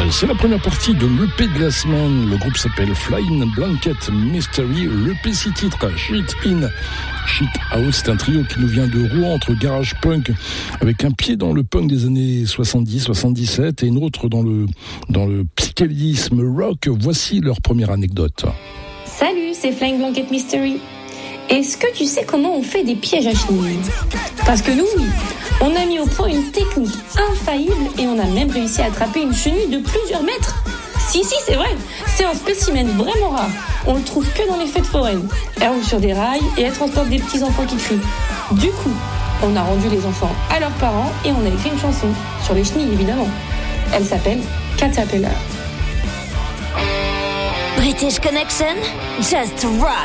C'est la première partie de l'EP de la semaine. Le groupe s'appelle Flying Blanket Mystery. L'EP 6 titres, Shit In, Shit Out. C'est un trio qui nous vient de Rouen, entre garage punk avec un pied dans le punk des années 70-77 et une autre dans le psychédélisme rock. Voici leur première anecdote. Salut, c'est Flying Blanket Mystery. Est-ce que tu sais comment on fait des pièges à chenilles ? Parce que nous, oui, on a mis au point une technique infaillible et on a même réussi à attraper une chenille de plusieurs mètres. Si, c'est vrai, c'est un spécimen vraiment rare. On le trouve que dans les fêtes foraines. Elle roule sur des rails et elle transporte des petits enfants qui crient. Du coup, on a rendu les enfants à leurs parents et on a écrit une chanson, sur les chenilles évidemment. Elle s'appelle Caterpillar. British Connection, just rock.